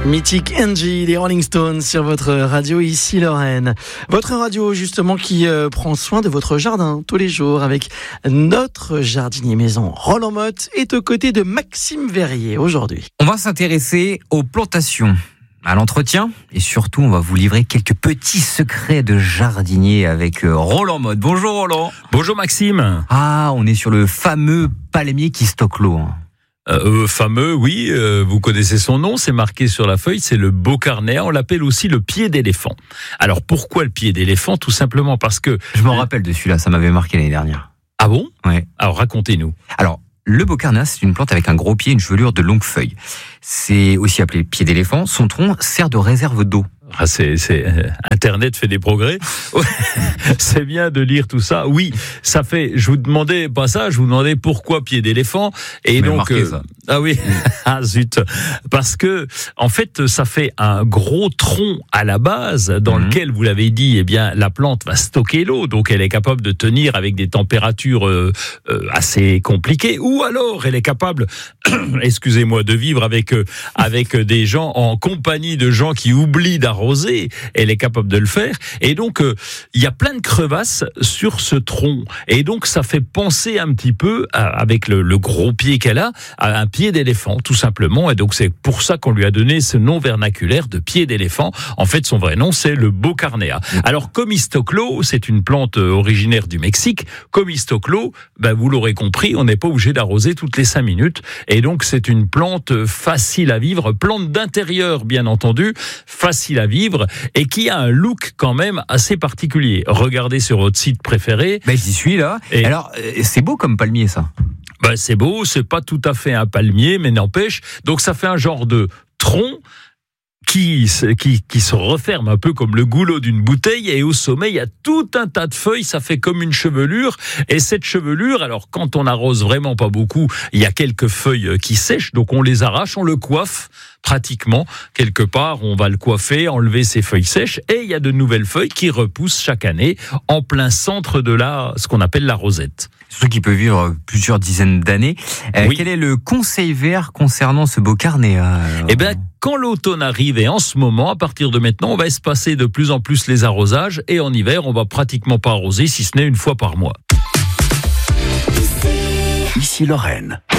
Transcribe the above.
Mythique Angie, les Rolling Stones sur votre radio ici Lorraine. Votre radio justement qui prend soin de votre jardin tous les jours avec notre jardinier maison Roland Motte est aux côtés de Maxime Verrier aujourd'hui. On va s'intéresser aux plantations, à l'entretien et surtout on va vous livrer quelques petits secrets de jardinier avec Roland Motte. Bonjour Roland. Bonjour Maxime. Ah, on est sur le fameux palmier qui stocke l'eau. Fameux, oui, vous connaissez son nom, c'est marqué sur la feuille, c'est le Beaucarnéa, on l'appelle aussi le pied d'éléphant. Alors pourquoi le pied d'éléphant ? Tout simplement parce que... Je m'en rappelle de celui-là, ça m'avait marqué l'année dernière. Ah bon ? Ouais. Alors racontez-nous. Alors, le Beaucarnéa, c'est une plante avec un gros pied et une chevelure de longues feuilles. C'est aussi appelé pied d'éléphant. Son tronc sert de réserve d'eau. Ah, c'est Internet fait des progrès. C'est bien de lire tout ça. Oui, ça fait. Je vous demandais pas ça. Je vous demandais pourquoi pied d'éléphant. Et donc marqué, ça. Ah oui, ah zut, parce que en fait ça fait un gros tronc à la base dans lequel vous l'avez dit, eh bien la plante va stocker l'eau, donc elle est capable de tenir avec des températures assez compliquées, ou alors elle est capable, excusez-moi, de vivre avec des gens en compagnie de gens qui oublient d'arroser. Elle est capable de le faire, et donc il y a plein de crevasses sur ce tronc, et donc ça fait penser un petit peu avec le gros pied qu'elle a à un pied d'éléphant, tout simplement, et donc c'est pour ça qu'on lui a donné ce nom vernaculaire de pied d'éléphant. En fait, son vrai nom, c'est le Beaucarnéa. Alors, comme il stocke l'eau, c'est une plante originaire du Mexique. Comme il stocke l'eau, vous l'aurez compris, on n'est pas obligé d'arroser toutes les 5 minutes, et donc c'est une plante facile à vivre, plante d'intérieur, bien entendu, facile à vivre, et qui a un look quand même assez particulier. Regardez sur votre site préféré. J'y suis là. Et alors, c'est beau comme palmier, ça. C'est beau, c'est pas tout à fait un palmier, mais n'empêche. Donc ça fait un genre de tronc qui se referme un peu comme le goulot d'une bouteille, et au sommet il y a tout un tas de feuilles, ça fait comme une chevelure, et cette chevelure, alors quand on arrose vraiment pas beaucoup, il y a quelques feuilles qui sèchent, donc on les arrache, on le coiffe pratiquement, quelque part on va le coiffer, enlever ces feuilles sèches, et il y a de nouvelles feuilles qui repoussent chaque année en plein centre de ce qu'on appelle la rosette. Surtout qu'il peut vivre plusieurs dizaines d'années. Oui. Quel est le conseil vert concernant ce Beaucarnéa ? Quand l'automne arrive, et en ce moment, à partir de maintenant, on va espacer de plus en plus les arrosages, et en hiver, on va pratiquement pas arroser, si ce n'est une fois par mois. Ici Lorraine.